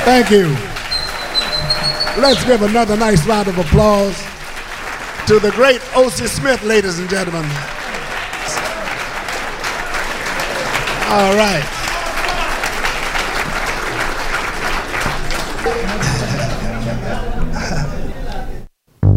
Thank you. Let's give another nice round of applause to the great O.C. Smith, ladies and gentlemen. All right.